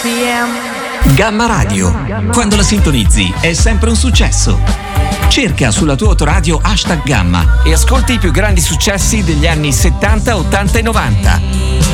p.m. Gamma Radio. Quando la sintonizzi è sempre un successo. Cerca sulla tua autoradio #Gamma e ascolti i più grandi successi degli anni 70, 80 e 90.